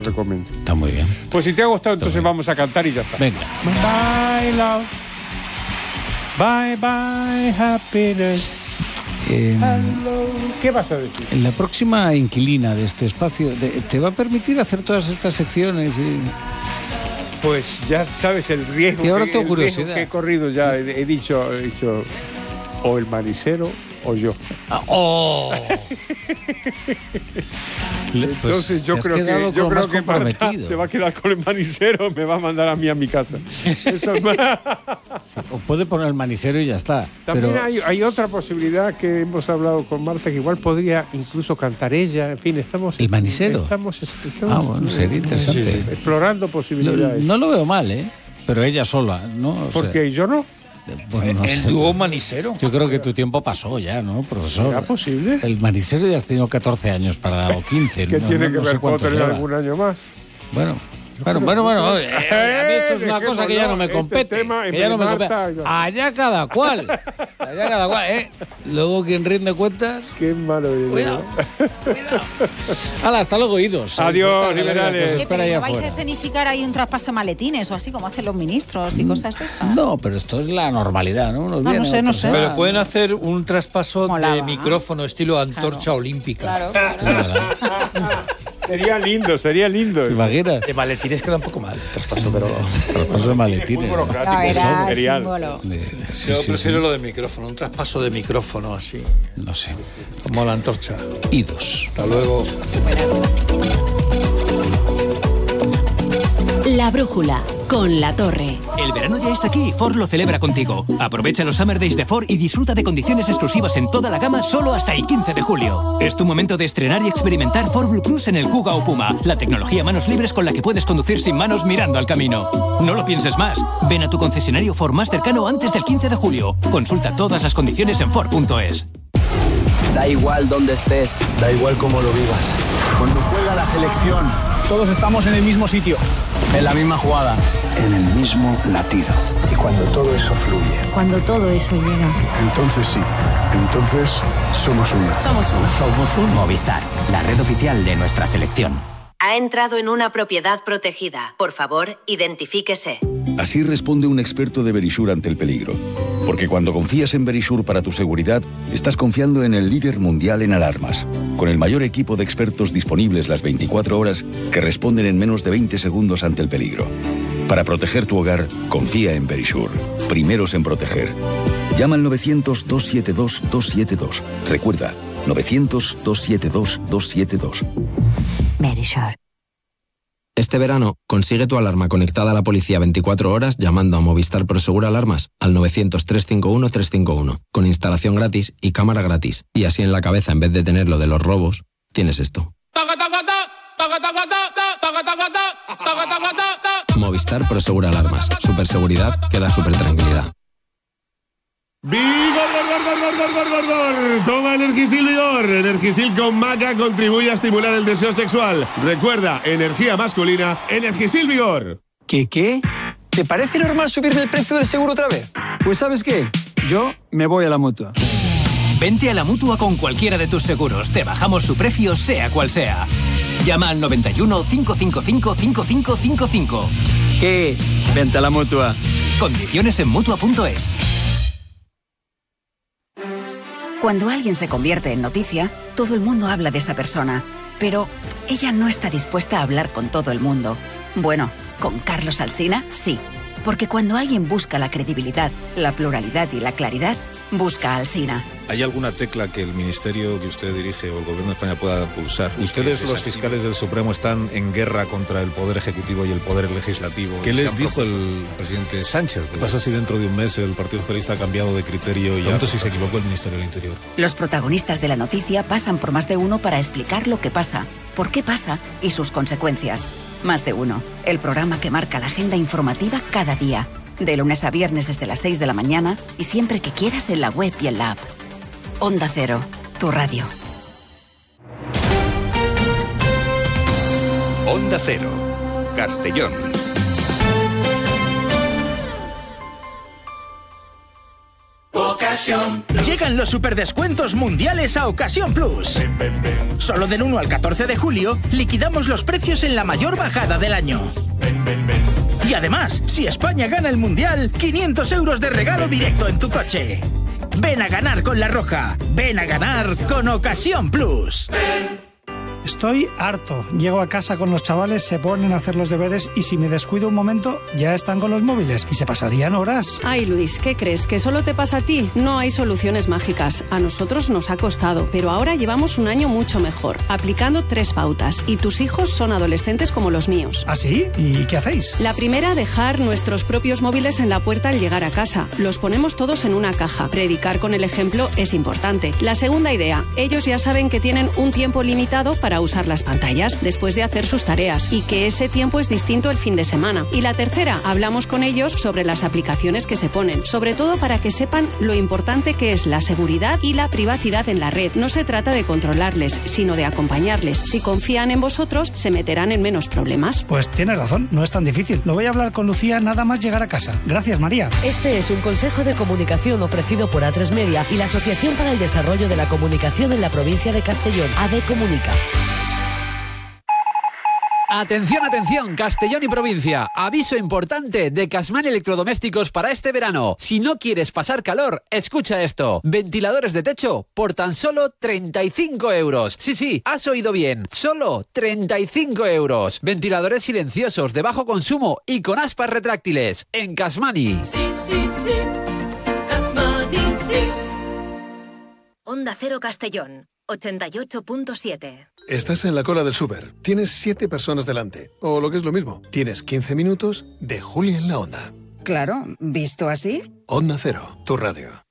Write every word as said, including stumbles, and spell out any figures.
recomiendo. Está muy bien. Pues si te ha gustado, Está entonces bien. vamos a cantar y ya está. Venga. Bye, love. Bye, bye, happiness. Eh, Hello. ¿Qué vas a decir? la próxima inquilina de este espacio de, te va a permitir hacer todas estas secciones y... Pues ya sabes el riesgo, Que ahora que, tengo el curiosidad. riesgo que he corrido ya. He, he dicho, he dicho, o el manicero o yo. Ah, ¡Oh! Entonces yo te has creo quedado que, con yo lo creo más que Marta comprometido. se va a quedar con el manicero, me va a mandar a mí a mi casa. Eso es más. O puede poner el manicero y ya está. También pero... hay, hay otra posibilidad que hemos hablado con Marta, que igual podría incluso cantar ella. En fin, estamos... ¿El manicero? Estamos, estamos Ah, bueno, sería interesante. sí, sí, explorando Lo- posibilidades. no lo veo mal, ¿eh? Pero ella sola, ¿no? O ¿Por sea, qué? ¿Yo no? bueno, no El sé. dúo manicero. Yo creo que tu tiempo pasó ya, ¿no, profesor? ¿Será posible? El manicero ya has tenido catorce años para, o quince. ¿Qué no, tiene no, que no sé ver? ¿Puedo cuántos tener lleva. algún año más? Bueno, bueno, bueno, bueno. eh, a mí esto es una cosa que ya no me Este compete. tema, que ya no me Marta, compete. yo- Allá cada cual. Allá cada cual, ¿eh? Luego quien rinde cuentas. Qué malo eres. Cuidado. Cuidado. Hala, hasta luego, idos. Adiós, Disfrutar de la vida que os liberales. ¿Qué, espera pero ahí no vais a afuera. escenificar ahí un traspaso de maletines o así como hacen los ministros y cosas de esas? No, pero esto es la normalidad, ¿no? Unos No, no vienen, sé, no otros sé. se Pero van. pueden hacer un traspaso Molaba. de micrófono estilo antorcha Claro. olímpica. Claro, claro. Es verdad. Sería lindo, sería lindo. ¿Te imaginas? De maletines queda un poco mal el traspaso, pero... Traspaso de maletines. Muy ¿no? burocrático. No, era el material. símbolo. De- sí, Yo sí, prefiero sí. lo de micrófono, un traspaso de micrófono así, No sé. como la antorcha. Idos. Hasta luego. La brújula con La Torre. El verano ya está aquí y Ford lo celebra contigo. Aprovecha los Summer Days de Ford y disfruta de condiciones exclusivas en toda la gama solo hasta el quince de julio. Es tu momento de estrenar y experimentar Ford Blue Cruise en el Kuga o Puma, la tecnología manos libres con la que puedes conducir sin manos mirando al camino. No lo pienses más. Ven a tu concesionario Ford más cercano antes del quince de julio. Consulta todas las condiciones en Ford punto es. Da igual donde estés, Da igual cómo lo vivas. cuando juega la selección, Todos estamos en el mismo sitio. en la misma jugada. En el mismo latido. Y cuando todo eso fluye, Cuando todo eso llega. entonces sí, entonces somos uno. Somos uno. Somos un Movistar, la red oficial de nuestra selección. Ha entrado en una propiedad protegida. Por favor, identifíquese. Así responde un experto de Verisure ante el peligro. Porque cuando confías en Verisure para tu seguridad, estás confiando en el líder mundial en alarmas, con el mayor equipo de expertos disponibles las veinticuatro horas que responden en menos de veinte segundos ante el peligro. Para proteger tu hogar, confía en Verisure. Primeros en proteger. Llama al novecientos, dos siete dos, dos siete dos. Recuerda, novecientos, dos siete dos, dos siete dos. Verisure. Este verano, consigue tu alarma conectada a la policía veinticuatro horas llamando a Movistar Prosegur Alarmas al novecientos, trescientos cincuenta y uno, trescientos cincuenta y uno, con instalación gratis y cámara gratis. Y así en la cabeza, en vez de tener lo de los robos, tienes esto. Movistar Prosegur Alarmas. Superseguridad que da supertranquilidad. ¡Vigor, gor, gor, gor, gor, gor, gor, gor! Toma Energisil Vigor. Energisil con maca contribuye a estimular el deseo sexual. Recuerda, energía masculina, Energisil Vigor. ¿Qué qué? ¿Te parece normal subirme el precio del seguro otra vez? Pues ¿sabes qué? Yo me voy a la Mutua. Vente a la Mutua con cualquiera de tus seguros. Te bajamos su precio, sea cual sea. Llama al noventa y uno, cinco cinco cinco, cinco cinco cinco cinco. ¿Qué? Vente a la Mutua. Condiciones en Mutua punto es. Cuando alguien se convierte en noticia, todo el mundo habla de esa persona. Pero ella no está dispuesta a hablar con todo el mundo. Bueno, con Carlos Alsina, sí. Porque cuando alguien busca la credibilidad, la pluralidad y la claridad, busca a Alsina. ¿Hay alguna tecla que el ministerio que usted dirige o el gobierno de España pueda pulsar? Ustedes, los fiscales del Supremo, están en guerra contra el Poder Ejecutivo y el Poder Legislativo. ¿Qué les dijo el presidente Sánchez? ¿Qué pasa si dentro de un mes el Partido Socialista ha cambiado de criterio y ya... si se equivocó el Ministerio del Interior? Los protagonistas de la noticia pasan por Más de Uno para explicar lo que pasa, por qué pasa y sus consecuencias. Más de Uno, el programa que marca la agenda informativa cada día. De lunes a viernes desde las seis de la mañana y siempre que quieras en la web y en la app. Onda Cero, tu radio. Onda Cero, Castellón. Pocas Ocasión Plus. Llegan los superdescuentos mundiales a Ocasión Plus. Ven, ven, ven. Solo del uno al catorce de julio liquidamos los precios en la mayor bajada del año. Ven, ven, ven. Y además, si España gana el mundial, quinientos euros de regalo directo en tu coche. Ven a ganar con La Roja. Ven a ganar con Ocasión Plus. Ven. Estoy harto. Llego a casa con los chavales, se ponen a hacer los deberes y si me descuido un momento, ya están con los móviles y se pasarían horas. Ay, Luis, ¿qué crees? ¿Que solo te pasa a ti? No hay soluciones mágicas. A nosotros nos ha costado, pero ahora llevamos un año mucho mejor, aplicando tres pautas y tus hijos son adolescentes como los míos. ¿Ah, sí? ¿Y qué hacéis? La primera, dejar nuestros propios móviles en la puerta al llegar a casa. Los ponemos todos en una caja. Predicar con el ejemplo es importante. La segunda idea, ellos ya saben que tienen un tiempo limitado para para usar las pantallas después de hacer sus tareas y que ese tiempo es distinto el fin de semana. Y la tercera, hablamos con ellos sobre las aplicaciones que se ponen, sobre todo para que sepan lo importante que es la seguridad y la privacidad en la red. No se trata de controlarles, sino de acompañarles. Si confían en vosotros, se meterán en menos problemas. Pues tienes razón, no es tan difícil. Lo voy a hablar con Lucía nada más llegar a casa. Gracias, María. Este es un consejo de comunicación ofrecido por A tres Media y la Asociación para el Desarrollo de la Comunicación en la provincia de Castellón, A D Comunica. Atención, atención, Castellón y provincia. Aviso importante de Casmani Electrodomésticos para este verano. Si no quieres pasar calor, escucha esto. Ventiladores de techo por tan solo treinta y cinco euros. Sí, sí, has oído bien. Solo treinta y cinco euros. Ventiladores silenciosos, de bajo consumo y con aspas retráctiles. En Casmani. Sí, sí, sí. Casmani, sí. Onda Cero Castellón. ochenta y ocho punto siete. Estás en la cola del súper. Tienes siete personas delante. O lo que es lo mismo, tienes quince minutos de Julia en la Onda. Claro, ¿visto así? Onda Cero, tu radio.